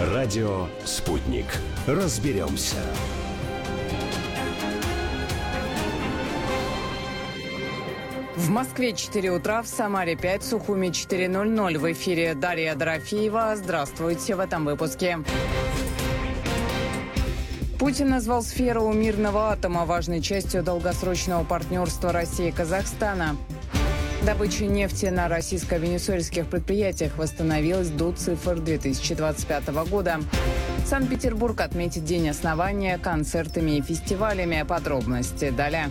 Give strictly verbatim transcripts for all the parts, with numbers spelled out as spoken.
Радио «Спутник». Разберемся. В Москве четыре утра, в Самаре пять, в Сухуми четыре ноль ноль. В эфире Дарья Дорофеева. Здравствуйте в этом выпуске. Путин назвал сферу мирного атома важной частью долгосрочного партнерства России и Казахстана. Добыча нефти на российско-венесуэльских предприятиях восстановилась до цифр две тысячи двадцать пятого года. Санкт-Петербург отметит день основания концертами и фестивалями. Подробности далее.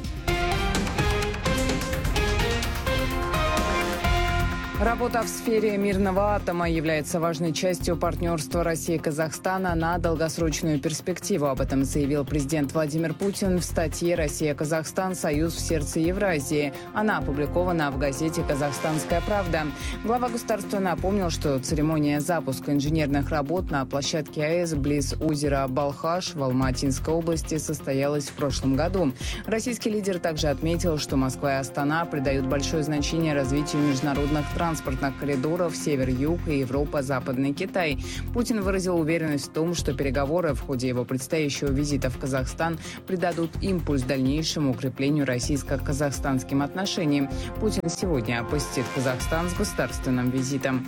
Работа в сфере мирного атома является важной частью партнерства России и Казахстана на долгосрочную перспективу. Об этом заявил президент Владимир Путин в статье «Россия-Казахстан. Союз в сердце Евразии». Она опубликована в газете «Казахстанская правда». Глава государства напомнил, что церемония запуска инженерных работ на площадке АЭС близ озера Балхаш в Алматинской области состоялась в прошлом году. Российский лидер также отметил, что Москва и Астана придают большое значение развитию международных транспортных транспортных коридоров север-юг и Европа-Западный Китай. Путин выразил уверенность в том, что переговоры в ходе его предстоящего визита в Казахстан придадут импульс дальнейшему укреплению российско-казахстанским отношениям. Путин сегодня посетит Казахстан с государственным визитом.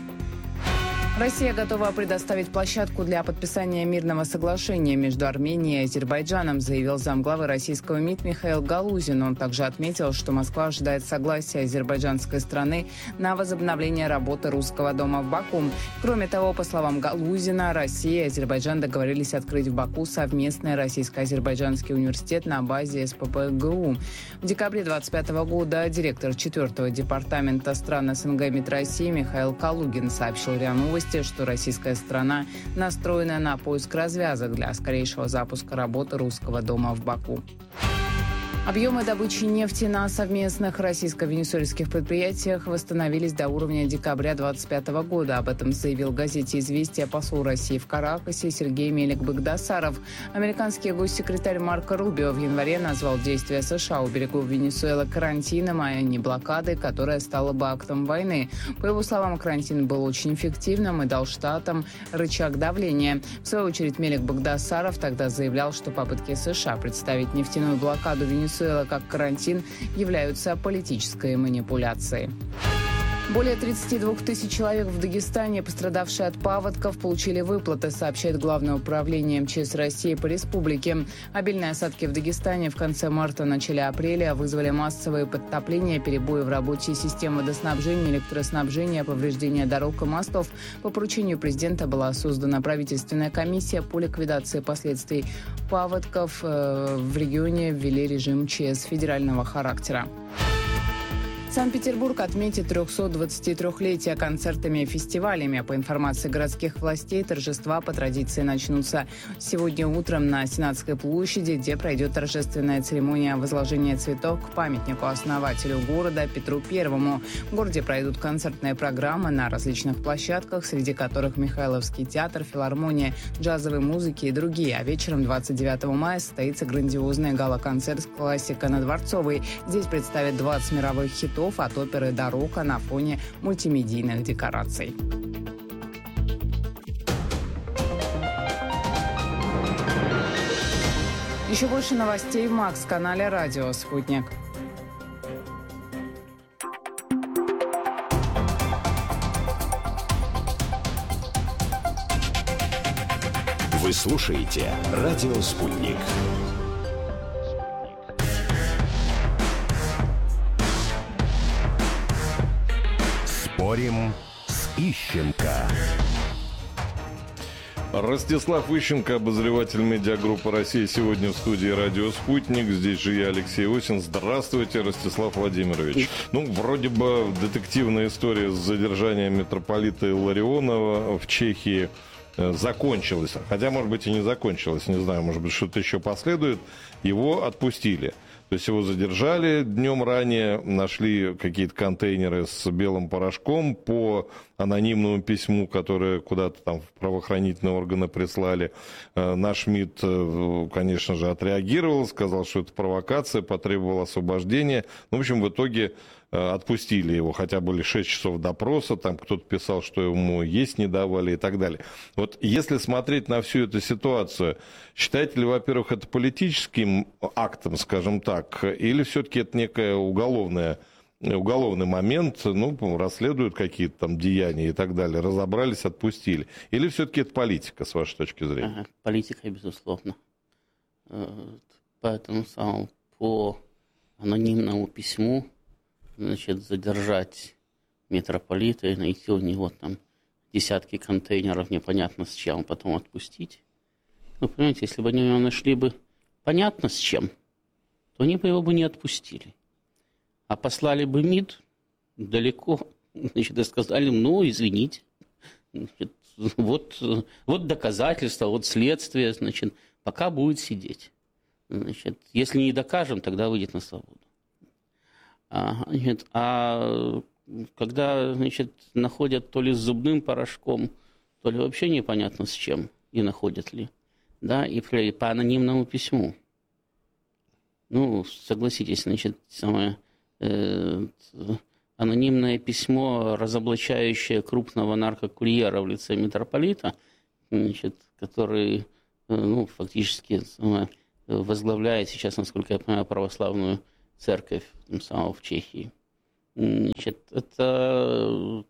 Россия готова предоставить площадку для подписания мирного соглашения между Арменией и Азербайджаном, заявил замглавы российского МИД Михаил Галузин. Он также отметил, что Москва ожидает согласия азербайджанской страны на возобновление работы русского дома в Баку. Кроме того, по словам Галузина, Россия и Азербайджан договорились открыть в Баку совместный российско-азербайджанский университет на базе СППГУ. В декабре две тысячи двадцать пятого года директор четвертого департамента стран СНГ МИД России Михаил Калугин сообщил РИА Новости, что российская сторона настроена на поиск развязок для скорейшего запуска работы русского дома в Баку. Объемы добычи нефти на совместных российско-венесуэльских предприятиях восстановились до уровня декабря две тысячи двадцать пятого года. Об этом заявил в газете «Известия» посол России в Каракасе Сергей Мелик-Багдасаров. Американский госсекретарь Марко Рубио в январе назвал действия США у берегов Венесуэлы карантином, а не блокадой, которая стала бы актом войны. По его словам, карантин был очень эффективным и дал штатам рычаг давления. В свою очередь Мелик-Багдасаров тогда заявлял, что попытки США представить нефтяную блокаду Венесуэлы как карантин являются политической манипуляцией. Более тридцати двух тысяч человек в Дагестане, пострадавшие от паводков, получили выплаты, сообщает Главное управление МЧС России по республике. Обильные осадки в Дагестане в конце марта, начале апреля вызвали массовые подтопления, перебои в работе систем водоснабжения, электроснабжения, повреждения дорог и мостов. По поручению президента была создана правительственная комиссия по ликвидации последствий паводков. В регионе ввели режим МЧС федерального характера. Санкт-Петербург отметит трехсотдвадцатитрёхлетие концертами и фестивалями. По информации городских властей, торжества по традиции начнутся сегодня утром на Сенатской площади, где пройдет торжественная церемония возложения цветов к памятнику основателю города Петру Первому. В городе пройдут концертные программы на различных площадках, среди которых Михайловский театр, филармония, джазовой музыки и другие. А вечером двадцать девятого мая состоится грандиозный гала-концерт «Классика на Дворцовой». Здесь представят двадцать мировых хитов от оперы до рока на фоне мультимедийных декораций. Еще больше новостей в Макс-канале «Радио Спутник». Вы слушаете «Радио Спутник». Спорим с Ищенко. Ростислав Ищенко, обозреватель медиагруппы «Россия», сегодня в студии «Радио Спутник». Здесь же я, Алексей Осин. Здравствуйте, Ростислав Владимирович. Ну, вроде бы детективная история с задержанием митрополита Илларионова в Чехии закончилась. Хотя, может быть, и не закончилась. Не знаю, может быть, что-то еще последует. Его отпустили. То есть его задержали днем ранее, нашли какие-то контейнеры с белым порошком по анонимному письму, которое куда-то там в правоохранительные органы прислали. Наш МИД, конечно же, отреагировал, сказал, что это провокация, потребовал освобождения. Ну, в общем, в итоге отпустили его, хотя были шесть часов допроса, там кто-то писал, что ему есть не давали и так далее. Вот если смотреть на всю эту ситуацию, считаете ли, во-первых, это политическим актом, скажем так, или все-таки это некая уголовная, уголовный момент, ну, расследуют какие-то там деяния и так далее, разобрались, отпустили, или все-таки это политика, с вашей точки зрения? Ага, политика, безусловно. Поэтому самому по анонимному письму, значит, задержать митрополита и найти у него там десятки контейнеров непонятно с чем, потом отпустить. Ну, понимаете, если бы они его нашли бы понятно с чем, то они бы его бы не отпустили. А послали бы МИД далеко, значит, и сказали, ну, извините, значит, вот, вот доказательства, вот следствие, значит, пока будет сидеть. Значит, если не докажем, тогда выйдет на свободу. А, значит, а когда, значит, находят то ли с зубным порошком, то ли вообще непонятно с чем, и находят ли, да, и по анонимному письму. Ну, согласитесь, значит, самое э, анонимное письмо, разоблачающее крупного наркокурьера в лице митрополита, значит, который, э, ну, фактически самое, возглавляет сейчас, насколько я понимаю, православную церковь там, самого, в Чехии. Значит, это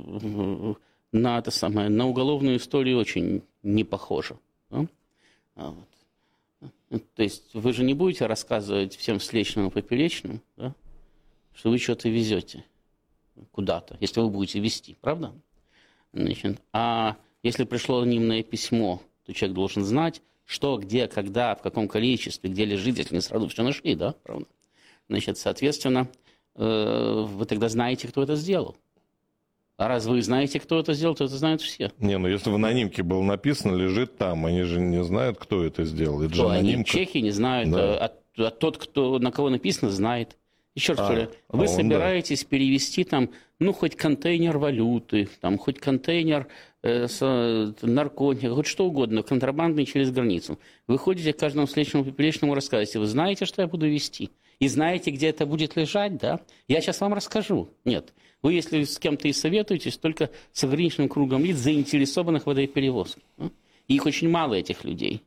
на, это самое, на уголовную историю очень не похоже. Да? А вот. То есть вы же не будете рассказывать всем встречным и поперечным, да, что вы что-то везете куда-то, если вы будете везти, правда? Значит, а если пришло анонимное письмо, то человек должен знать, что, где, когда, в каком количестве, где лежит, если не сразу все нашли, да, правда? Значит, соответственно, вы тогда знаете, кто это сделал. А раз вы знаете, кто это сделал, то это знают все. Не, ну если в анонимке было написано, лежит там, они же не знают, кто это сделал. Это же анонимка. Они в Чехии не знают, да. а, а тот, кто, на кого написано, знает. Еще раз говорю, а, вы а собираетесь да. перевести там, ну, хоть контейнер валюты, там, хоть контейнер э, с, э, наркотиков, хоть что угодно, контрабандный через границу. Вы ходите к каждому встречному поперечному, рассказываете, вы знаете, что я буду везти? И знаете, где это будет лежать, да? Я сейчас вам расскажу. Нет. Вы, если с кем-то и советуетесь, только с ограниченным кругом лиц, заинтересованных в этой перевозке. И их очень мало, этих людей.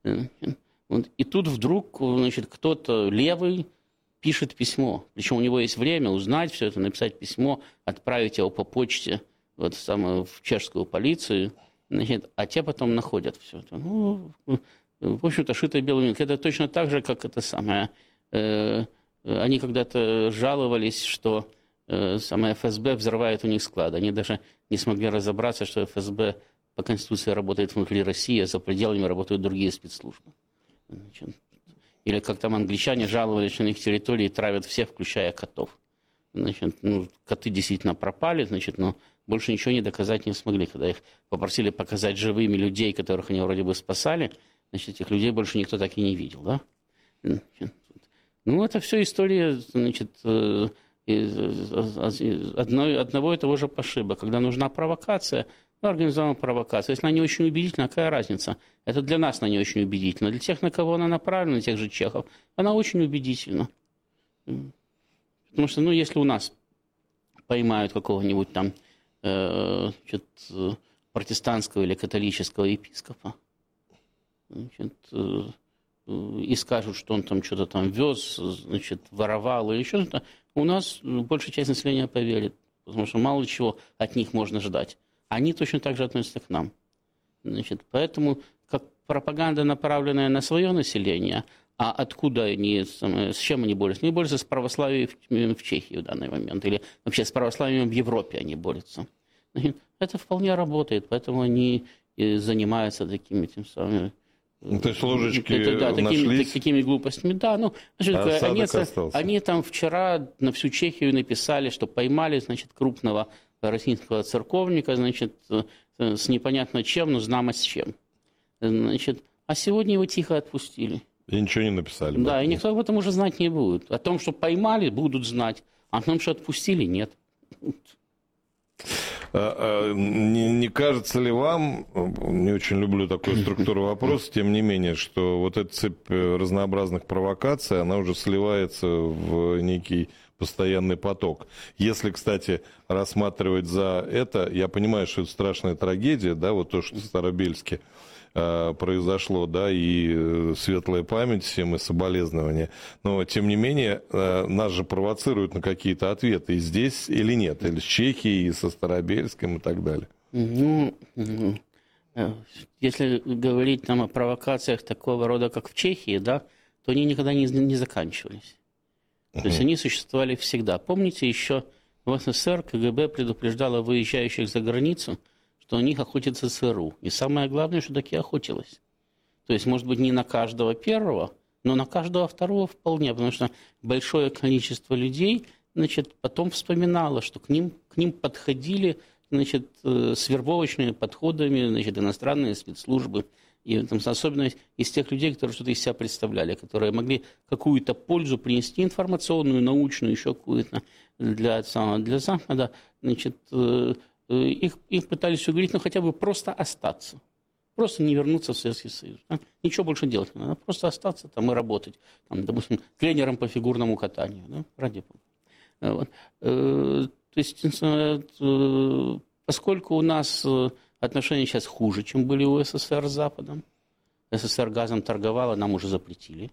И тут вдруг, значит, кто-то левый пишет письмо. Причем у него есть время узнать все это, написать письмо, отправить его по почте вот, самое, в чешскую полицию, значит, а те потом находят все это. Ну, в общем-то, шито белым нитью. Это точно так же, как это самое... Э, они когда-то жаловались, что э, самое эф эс бэ взрывает у них склад. Они даже не смогли разобраться, что эф эс бэ по Конституции работает внутри России, а за пределами работают другие спецслужбы. Значит, или как там англичане жаловались, что на их территории травят всех, включая котов. Значит, ну, коты действительно пропали, значит, но больше ничего не доказать не смогли. Когда их попросили показать живыми людей, которых они вроде бы спасали, значит, этих людей больше никто так и не видел, да? Значит, ну, это все история, значит, одной, одного и того же пошиба. Когда нужна провокация, ну, организованная провокация. Если она не очень убедительна, какая разница? Это для нас она не очень убедительна. Для тех, на кого она направлена, тех же чехов, она очень убедительна. Потому что, ну, если у нас поймают какого-нибудь там э, значит, протестантского или католического епископа, значит, э, и скажут, что он там что-то там вез, значит, воровал или еще что-то, у нас большая часть населения поверит, потому что мало чего от них можно ждать. Они точно так же относятся к нам. Значит, поэтому как пропаганда, направленная на свое население, а откуда они, с чем они борются? Они борются с православием в Чехии в данный момент, или вообще с православием в Европе они борются. Значит, это вполне работает, поэтому они занимаются такими тем самым. Ну, то есть ложечки это, да, такими, нашлись? Такими глупостями, да. Ну, значит, а они, остался. они там вчера на всю Чехию написали, что поймали, значит, крупного российского церковника, значит, с непонятно чем, но знамо с чем. Значит, а сегодня его тихо отпустили. И ничего не написали. Да, и никто об этом уже знать не будет. О том, что поймали, будут знать, а о том, что отпустили, нет. Не, не кажется ли вам, не очень люблю такую структуру вопроса, тем не менее, что вот эта цепь разнообразных провокаций, она уже сливается в некий постоянный поток. Если, кстати, рассматривать за это, я понимаю, что это страшная трагедия, да, вот то, что в Старобельске э, произошло, да, и э, светлая память всем, и соболезнования. Но, тем не менее, э, нас же провоцируют на какие-то ответы. И здесь или нет? Или с Чехией, и со Старобельском, и так далее. Ну, если говорить там о провокациях такого рода, как в Чехии, да, то они никогда не, не заканчивались. То есть они существовали всегда. Помните, еще в СССР КГБ предупреждало выезжающих за границу, что у них охотится ЦРУ. И самое главное, что таки охотилась. То есть, может быть, не на каждого первого, но на каждого второго вполне, потому что большое количество людей, значит, потом вспоминало, что к ним, к ним подходили, значит, с вербовочными подходами, значит, иностранные спецслужбы. И там, особенно из тех людей, которые что-то из себя представляли, которые могли какую-то пользу принести, информационную, научную, еще какую-то для, для Запада. Значит, их, их пытались уговорить, ну, хотя бы просто остаться. Просто не вернуться в Советский Союз. Да? Ничего больше делать не надо. Просто остаться там и работать. Там, допустим, тренером по фигурному катанию. Да? Ради бога. Вот. То есть, поскольку у нас отношения сейчас хуже, чем были у СССР с Западом, СССР газом торговала, нам уже запретили,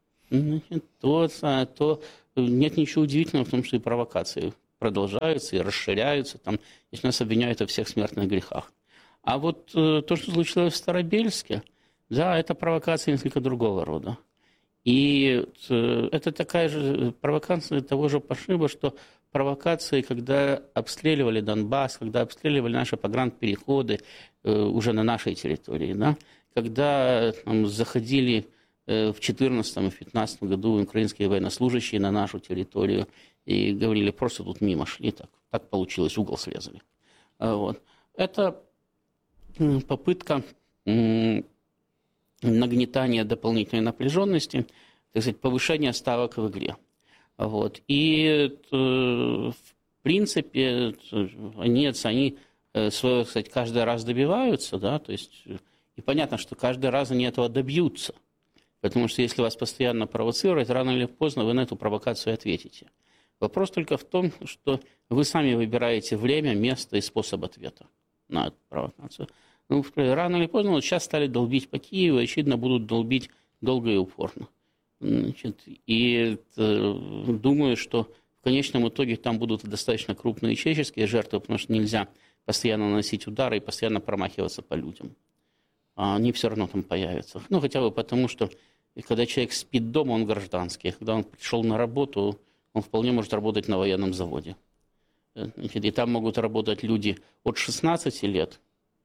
то, то нет ничего удивительного в том, что и провокации продолжаются и расширяются. Там, если нас обвиняют во всех смертных грехах. А вот то, что случилось в Старобельске, да, это провокация несколько другого рода. И это такая же провокация того же пошиба, что провокации, когда обстреливали Донбасс, когда обстреливали наши погранпереходы э, уже на нашей территории, да? Когда там, заходили э, в четырнадцатом и в пятнадцатом году украинские военнослужащие на нашу территорию и говорили, просто тут мимо шли, так, так получилось, угол срезали. А, вот. Это э, попытка э, нагнетания дополнительной напряженности, так сказать, повышения ставок в игре. Вот. И, в принципе, нет, они свое, кстати, каждый раз добиваются, да, то есть, и понятно, что каждый раз они этого добьются, потому что если вас постоянно провоцируют, рано или поздно вы на эту провокацию ответите. Вопрос только в том, что вы сами выбираете время, место и способ ответа на эту провокацию. Ну, рано или поздно, вот сейчас стали долбить по Киеву, очевидно, будут долбить долго и упорно. Значит, и э, думаю, что в конечном итоге там будут достаточно крупные человеческие жертвы, потому что нельзя постоянно наносить удары и постоянно промахиваться по людям. А они все равно там появятся. Ну, хотя бы потому, что когда человек спит дома, он гражданский. Когда он пришел на работу, он вполне может работать на военном заводе. Значит, и там могут работать люди от шестнадцати лет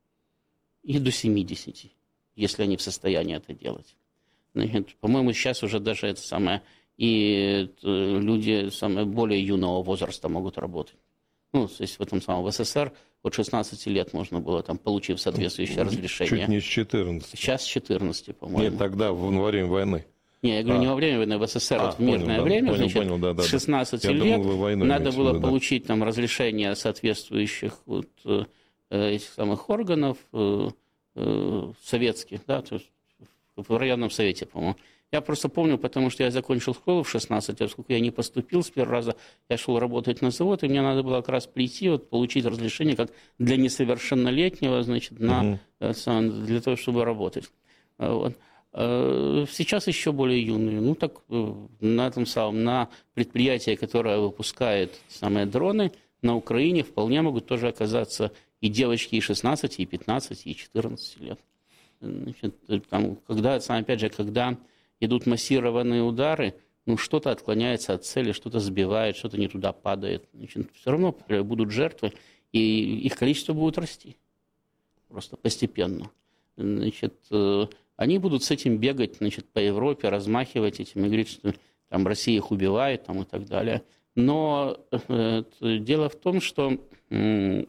и до семидесяти, если они в состоянии это делать. Значит, по-моему, сейчас уже даже это самое, и люди самое, более юного возраста могут работать. Ну, то есть в этом самом, в СССР от шестнадцати лет можно было, там, получив соответствующее разрешение. Чуть не с четырнадцати. Сейчас с четырнадцати, по-моему. Нет, тогда во время войны. Не, я говорю, а. не во время войны, в СССР, а, вот в мирное понял, время, да, значит, понял, да, да, с шестнадцати лет думал, надо было да. получить там разрешение соответствующих вот, этих самых органов э, э, советских, да, то есть в районном совете, по-моему. Я просто помню, потому что я закончил школу в шестнадцать, а поскольку я не поступил с первого раза, я шел работать на завод, и мне надо было как раз прийти, вот, получить разрешение как для несовершеннолетнего, значит, на, угу. для того, чтобы работать. Вот. Сейчас еще более юные. Ну, так на этом самом, на предприятии, которое выпускает самые дроны, на Украине вполне могут тоже оказаться и девочки и шестнадцати, и пятнадцати, и четырнадцати лет. Значит, там, когда, опять же, когда идут массированные удары, ну, что-то отклоняется от цели, что-то сбивает, что-то не туда падает. Значит, все равно будут жертвы, и их количество будет расти. Просто постепенно. Значит, они будут с этим бегать, значит, по Европе, размахивать этим и говорить, что там Россия их убивает там, и так далее. Но э, дело в том, что э,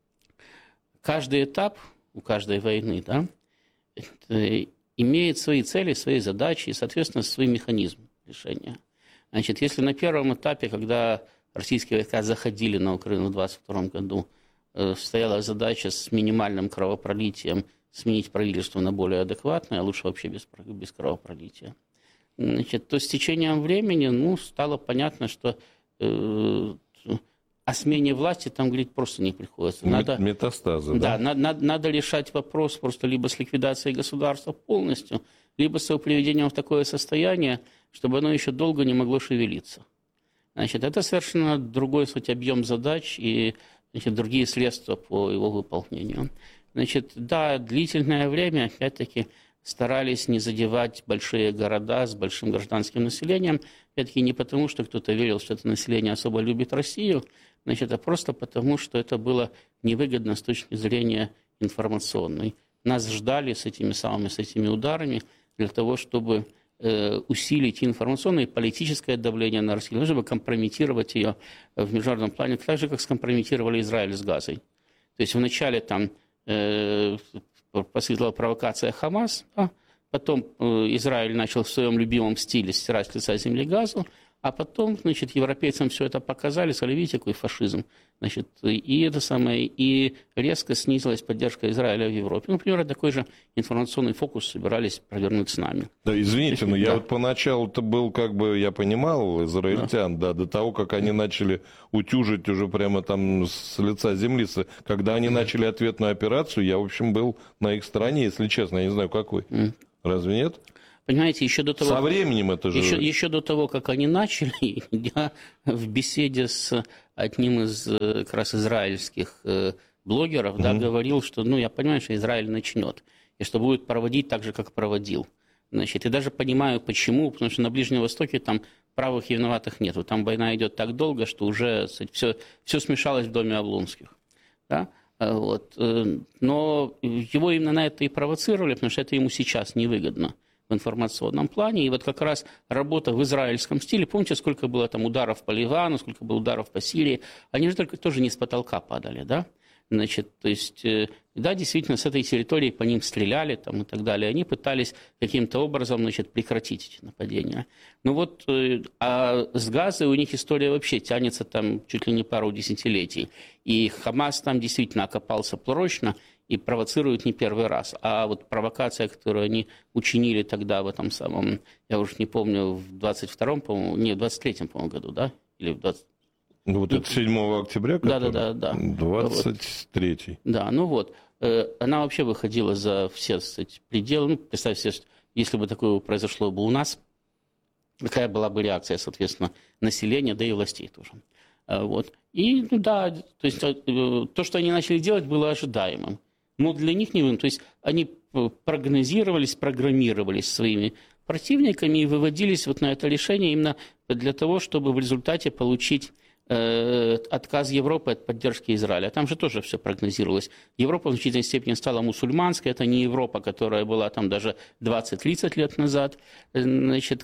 каждый этап у каждой войны, да, имеет свои цели, свои задачи и, соответственно, свой механизм решения. Значит, если на первом этапе, когда российские войска заходили на Украину в двадцать втором году, стояла задача с минимальным кровопролитием сменить правительство на более адекватное, а лучше вообще без, без кровопролития, значит, то с течением времени ну, стало понятно, что э, о смене власти там говорить просто не приходится. Надо, метастазы, да? Да, надо, надо, надо решать вопрос просто либо с ликвидацией государства полностью, либо с его приведением в такое состояние, чтобы оно еще долго не могло шевелиться. Значит, это совершенно другой, кстати, объем задач и, значит, другие средства по его выполнению. Значит, да, длительное время, опять-таки, старались не задевать большие города с большим гражданским населением, опять-таки не потому, что кто-то верил, что это население особо любит Россию, значит, а просто потому, что это было невыгодно с точки зрения информационной. Нас ждали с этими самыми, с этими ударами для того, чтобы э, усилить информационное и политическое давление на Россию, чтобы компрометировать ее в международном плане, так же, как скомпрометировали Израиль с Газой. То есть вначале там э, последовала провокация Хамас, да? Потом э, Израиль начал в своем любимом стиле стирать с лица земли Газу, а потом, значит, европейцам все это показали, сказали, видите, какой фашизм. Значит, и это самое, и резко снизилась поддержка Израиля в Европе. Ну, примерно такой же информационный фокус собирались провернуть с нами. Да, извините, но да. я вот поначалу-то был, как бы, я понимал, израильтян, да. да, до того, как они начали утюжить уже прямо там с лица земли. Когда они начали ответную операцию, я, в общем, был на их стороне, если честно, я не знаю, как вы. Mm. Разве нет? Понимаете, еще до того, со временем это же... Еще, еще до того, как они начали, я в беседе с одним из как раз израильских блогеров mm-hmm. да, говорил, что ну, я понимаю, что Израиль начнет, и что будет проводить так же, как проводил. Значит, и даже понимаю, почему, потому что на Ближнем Востоке там правых и виноватых нет. Там война идет так долго, что уже кстати, все, все смешалось в доме Облонских. Да? Вот. Но его именно на это и провоцировали, потому что это ему сейчас невыгодно в информационном плане. И вот как раз работа в израильском стиле, помните, сколько было там ударов по Ливану, сколько было ударов по Сирии, они же только тоже не с потолка падали, да? Значит, то есть, да, действительно, с этой территории по ним стреляли там, и так далее. Они пытались каким-то образом, значит, прекратить эти нападения. Ну вот, а с Газой у них история вообще тянется там чуть ли не пару десятилетий. И Хамас там действительно окопался прочно и провоцирует не первый раз. А вот провокация, которую они учинили тогда в этом самом, я уже не помню, в двадцать втором, по-моему, не, в двадцать третьем, по-моему, году, да? Или в двадцать... Ну, вот это седьмого октября, да, да, да, да. двадцать третий. Вот. Да, ну вот. Она вообще выходила за все, кстати, пределы. Ну, представьте себе, если бы такое произошло бы у нас, какая была бы реакция, соответственно, населения, да и властей тоже. Вот. И, ну да, то есть то, что они начали делать, было ожидаемым. Но для них не выгодно. То есть они прогнозировались, программировались своими противниками и выводились вот на это решение именно для того, чтобы в результате получить отказ Европы от поддержки Израиля. Там же тоже все прогнозировалось. Европа в значительной степени стала мусульманской. Это не Европа, которая была там даже двадцать-тридцать лет назад. Значит,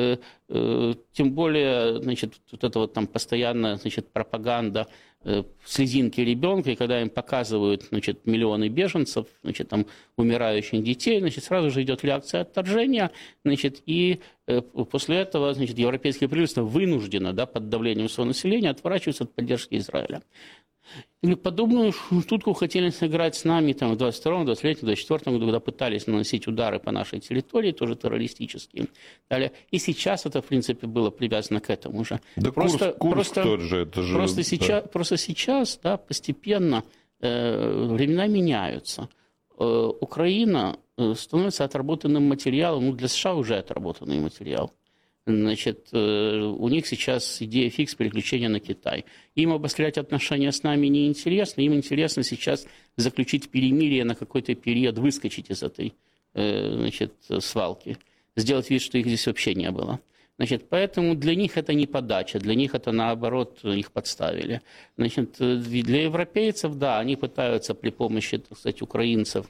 тем более, значит, вот эта вот там постоянная, значит, пропаганда слезинки ребенка, и когда им показывают, значит, миллионы беженцев, значит, там, умирающих детей, значит, сразу же идет реакция отторжения, значит, и после этого, значит, европейские правительства вынуждены, да, под давлением своего населения отворачиваются от поддержки Израиля. И подобную шутку хотели сыграть с нами там, в двадцать втором, двадцать третьем, двадцать четвёртом году, когда пытались наносить удары по нашей территории, тоже террористические. Далее. И сейчас это, в принципе, было привязано к этому же. Да просто, Курск, Курск просто, тот же, это же... Просто да. сейчас, просто сейчас да, постепенно э, времена меняются. Э, Украина э, становится отработанным материалом, ну, для США уже отработанный материал. Значит, у них сейчас идея фикс переключения на Китай. Им обострять отношения с нами не интересно, им интересно сейчас заключить перемирие на какой-то период, выскочить из этой, значит, свалки, сделать вид, что их здесь вообще не было. Значит, поэтому для них это не подача, для них это, наоборот, их подставили. Значит, для европейцев, да, они пытаются при помощи, так сказать, украинцев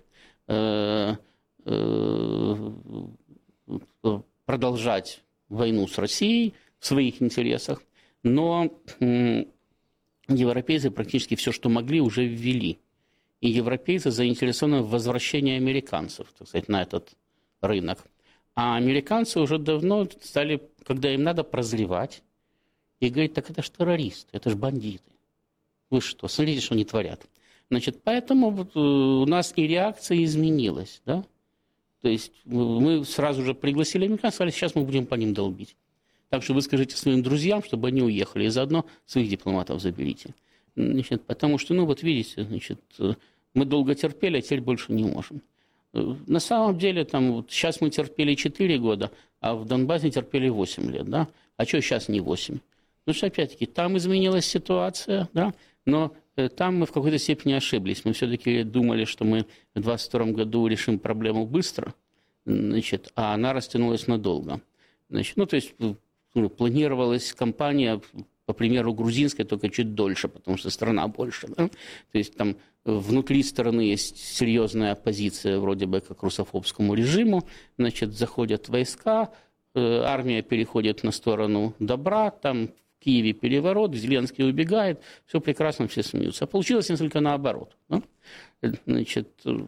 продолжать войну с Россией в своих интересах, но европейцы практически все, что могли, уже ввели. И европейцы заинтересованы в возвращении американцев, так сказать, на этот рынок. А американцы уже давно стали, когда им надо, прозревать и говорить, так это же террористы, это же бандиты. Вы что, смотрите, что они творят. Значит, поэтому вот у нас и реакция изменилась, да? То есть мы сразу же пригласили американцев, сказали, сейчас мы будем по ним долбить. Так что вы скажите своим друзьям, чтобы они уехали, и заодно своих дипломатов заберите. Значит, потому что, ну вот видите, значит, мы долго терпели, а теперь больше не можем. На самом деле, там, вот сейчас мы терпели четыре года, а в Донбассе терпели восемь лет, да? А что сейчас не восемь? Потому что, опять-таки, там изменилась ситуация, да? Но там мы в какой-то степени ошиблись. Мы все-таки думали, что мы в двадцать втором году решим проблему быстро, значит, а она растянулась надолго. Значит, ну, то есть планировалась кампания, по примеру грузинской, только чуть дольше, потому что страна больше. Да? То есть там внутри страны есть серьезная оппозиция вроде бы как русофобскому режиму, значит, заходят войска, армия переходит на сторону добра, там в Киеве переворот, Зеленский убегает, все прекрасно, все смеются. А получилось несколько наоборот. Да? Значит,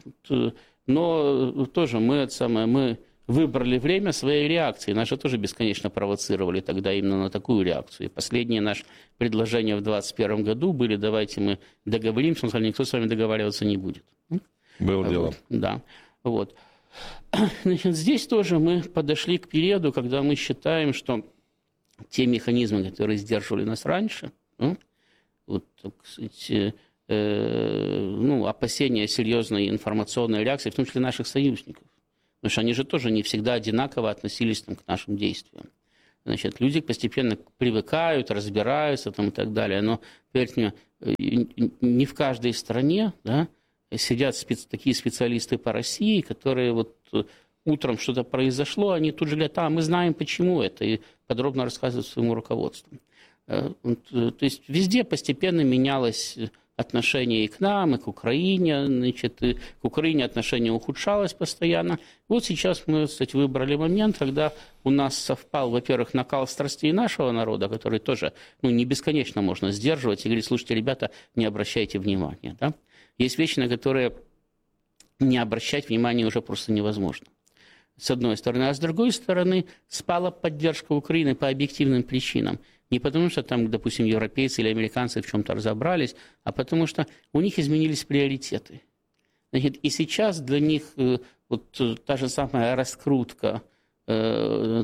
но тоже мы, это самое, мы выбрали время своей реакции. Нас же тоже бесконечно провоцировали тогда именно на такую реакцию. И последние наши предложения в двадцать первом году были: давайте мы договоримся. Он сказал: никто с вами договариваться не будет. Было вот, дело. Да. Вот. Значит, здесь тоже мы подошли к периоду, когда мы считаем, что те механизмы, которые сдерживали нас раньше, ну, вот, так сказать, э, ну, опасения серьезной информационной реакции, в том числе наших союзников. Потому что они же тоже не всегда одинаково относились там, к нашим действиям. Значит, люди постепенно привыкают, разбираются там, и так далее. Но, поверьте мне, не в каждой стране, да, сидят спец... такие специалисты по России, которые вот утром что-то произошло, они тут же говорят: а, мы знаем, почему это, и подробно рассказывают своему руководству. То есть везде постепенно менялось отношение и к нам, и к Украине. Значит, и к Украине отношение ухудшалось постоянно. Вот сейчас мы, кстати, выбрали момент, когда у нас совпал, во-первых, накал страстей нашего народа, который тоже, ну, не бесконечно можно сдерживать, и говорить: слушайте, ребята, не обращайте внимания. Да? Есть вещи, на которые не обращать внимания уже просто невозможно. С одной стороны. А с другой стороны, спала поддержка Украины по объективным причинам. Не потому, что там, допустим, европейцы или американцы в чем-то разобрались, а потому что у них изменились приоритеты. Значит, и сейчас для них вот та же самая раскрутка э,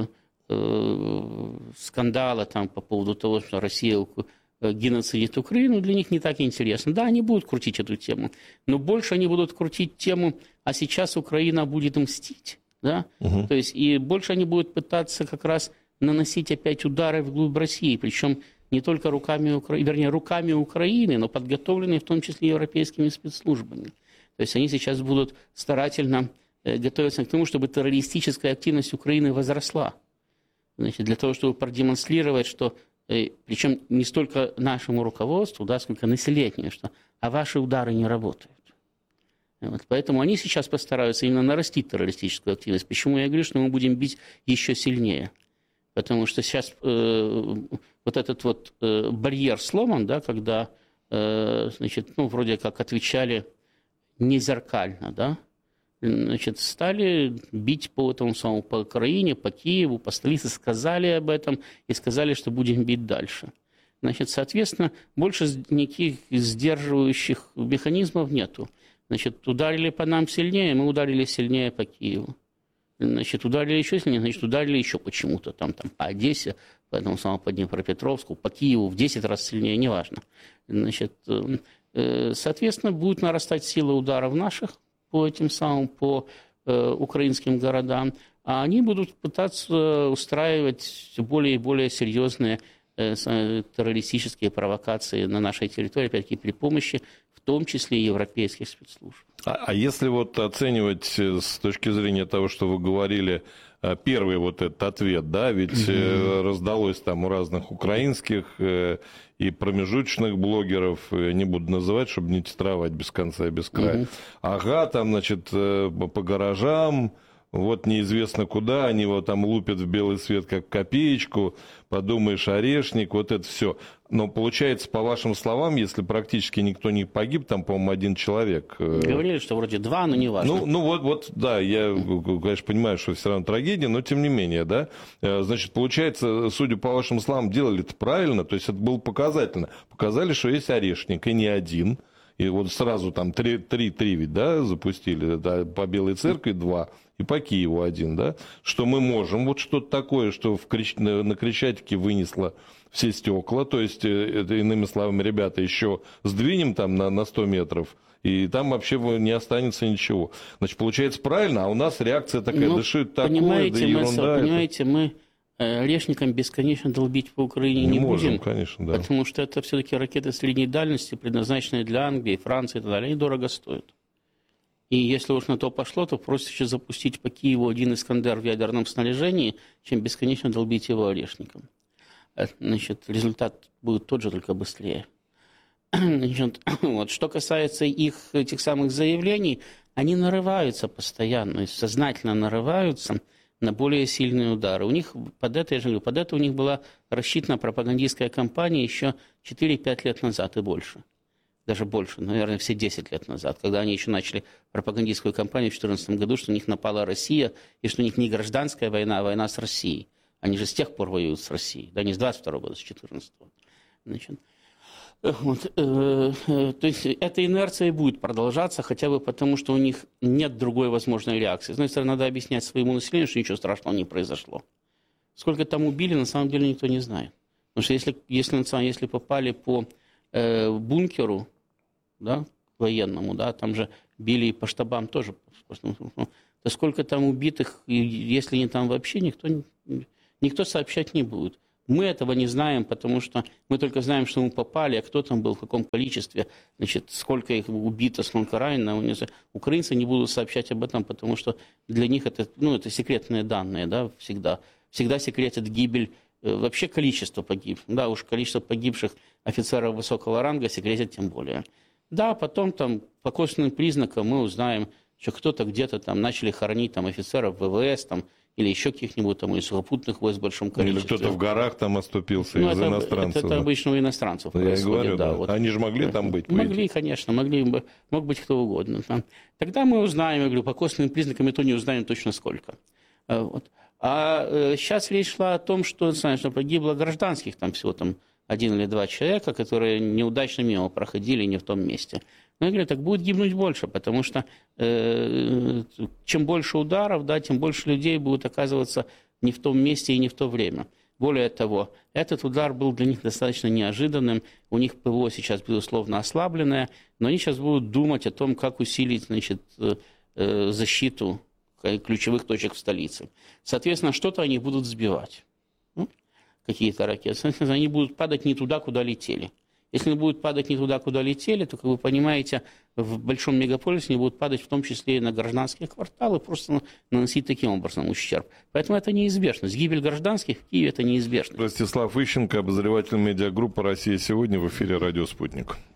э, скандала там, по поводу того, что Россия геноцидит Украину, для них не так интересно. Да, они будут крутить эту тему, но больше они будут крутить тему: а сейчас Украина будет мстить. Да? Угу. То есть, и больше они будут пытаться как раз наносить опять удары вглубь России, причем не только руками, Укра... вернее, руками Украины, но подготовленные в том числе европейскими спецслужбами. То есть они сейчас будут старательно готовиться к тому, чтобы террористическая активность Украины возросла. Значит, для того, чтобы продемонстрировать, что, причем не столько нашему руководству, да, сколько населению, что а ваши удары не работают. Вот, поэтому они сейчас постараются именно нарастить террористическую активность. Почему я говорю, что мы будем бить еще сильнее? Потому что сейчас э, вот этот вот э, барьер сломан, да, когда, э, значит, ну, вроде как отвечали не зеркально, да, значит, стали бить по этому самому, по Украине, по Киеву, по столице, сказали об этом и сказали, что будем бить дальше. Значит, соответственно, больше никаких сдерживающих механизмов нету. Значит, ударили по нам сильнее, мы ударили сильнее по Киеву. Значит, ударили еще сильнее, значит, ударили еще почему-то, там, там, по Одессе, по этому самому, по Днепропетровску, по Киеву в десять раз сильнее, неважно. Значит, соответственно, будет нарастать сила ударов наших по этим самым, по э, украинским городам, а они будут пытаться устраивать все более и более серьезные э, террористические провокации на нашей территории, опять-таки, при помощи в том числе и европейских спецслужб. А, а если вот оценивать с точки зрения того, что вы говорили, первый вот этот ответ, да, ведь mm-hmm. раздалось там у разных украинских и промежуточных блогеров, не буду называть, чтобы не титровать без конца и без края. Mm-hmm. Ага, там, значит, по гаражам, вот неизвестно куда, они его там лупят в белый свет как копеечку, подумаешь, орешник, вот это все. Но получается, по вашим словам, если практически никто не погиб, там, по-моему, один человек. Говорили, что вроде два, но не важно. Ну, ну вот, вот, да, я, конечно, понимаю, что все равно трагедия, но тем не менее, да. Значит, получается, судя по вашим словам, делали это правильно, то есть это было показательно. Показали, что есть орешник, и не один. и вот сразу там три, три, три ведь, да, запустили, да, по Белой Церкви два, и по Киеву один, да, что мы можем вот что-то такое, что в Крещ... на Крещатике вынесло все стекла, то есть, это, иными словами, ребята, еще сдвинем там на, на сто метров, и там вообще не останется ничего. Значит, получается правильно, а у нас реакция такая, ну, да что это такое, понимаете, да ерунда. Мы, понимаете, это... мы орешником бесконечно долбить по Украине не, не можем, будем, конечно, да. Потому что это все-таки ракеты средней дальности, предназначенные для Англии, Франции и так далее, они дорого стоят. И если уж на то пошло, то проще запустить по Киеву один «Искандер» в ядерном снаряжении, чем бесконечно долбить его орешником. Значит, результат будет тот же, только быстрее. Значит, вот. Что касается их, этих самых заявлений, они нарываются постоянно, сознательно нарываются на более сильные удары. У них под это, я же говорю, под это у них была рассчитана пропагандистская кампания еще четыре-пять лет назад и больше. Даже больше, наверное, все десять лет назад, когда они еще начали пропагандистскую кампанию в две тысячи четырнадцатом году, что у них напала Россия, и что у них не гражданская война, а война с Россией. Они же с тех пор воюют с Россией, да, не с двадцать второго года, с две тысячи четырнадцатого. Значит, вот, э, э, то есть эта инерция будет продолжаться, хотя бы потому, что у них нет другой возможной реакции. С одной стороны, надо объяснять своему населению, что ничего страшного не произошло. Сколько там убили, на самом деле никто не знает. Потому что если, если, если попали по э, бункеру, да, военному, да, там же били и по штабам тоже, то сколько там убитых, если не там вообще, никто, никто сообщать не будет. Мы этого не знаем, потому что мы только знаем, что мы попали, а кто там был, в каком количестве, значит, сколько их убито, сколько ранено. Украинцы не будут сообщать об этом, потому что для них это, ну, это секретные данные, да, всегда. Всегда секретят гибель, вообще количество погибших. Да, уж количество погибших офицеров высокого ранга секретят тем более. Да, потом там по косвенным признакам мы узнаем, что кто-то где-то там начали хоронить там офицеров ВВС, там, или еще каких-нибудь там из сухопутных войск в большом количестве. Или кто-то в горах там оступился ну, из это, иностранцев. Это, это да. обычно у иностранцев Я происходит. говорю, да, да. Вот. Они же могли там быть? Могли, конечно, могли, мог быть кто угодно. Тогда мы узнаем, я говорю, по косвенным признакам, и то не узнаем точно сколько. Вот. А сейчас речь шла о том, что, знаешь, что погибло гражданских там всего там один или два человека, которые неудачно мимо проходили не в том месте. Но я говорю, так будет гибнуть больше, потому что э, чем больше ударов, да, тем больше людей будут оказываться не в том месте и не в то время. Более того, этот удар был для них достаточно неожиданным. У них ПВО сейчас, безусловно, ослабленное, но они сейчас будут думать о том, как усилить, значит, э, защиту ключевых точек в столице. Соответственно, что-то они будут сбивать. Ну, какие-то ракеты. Соответственно, они будут падать не туда, куда летели. Если они будут падать не туда, куда летели, то, как вы понимаете, в большом мегаполисе они будут падать в том числе и на гражданские кварталы, просто наносить таким образом ущерб. Поэтому это неизбежность. Гибель гражданских в Киеве – это неизбежность. Ростислав Ищенко, обозреватель медиагруппы «Россия сегодня» в эфире «Радио Спутник».